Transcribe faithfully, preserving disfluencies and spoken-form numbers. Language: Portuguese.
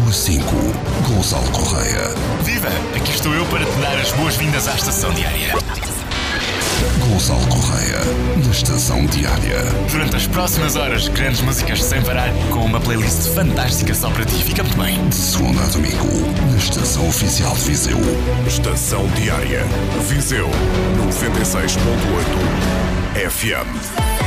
Número cinco. Gonçalo Correia. Viva! Aqui estou eu para te dar as boas-vindas à Estação Diária. Gonçalo Correia, na Estação Diária. Durante as próximas horas, grandes músicas sem parar, com uma playlist fantástica só para ti. Fica muito bem. De segunda a domingo, na Estação Oficial de Viseu. Estação Diária. Viseu noventa e seis ponto oito F M.